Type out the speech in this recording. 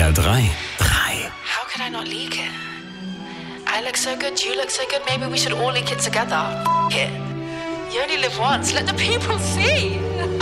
SWR 3. How could I not leak it? I look so good, you look so good, maybe we should all leak it together. F it. You only live once, let the people see.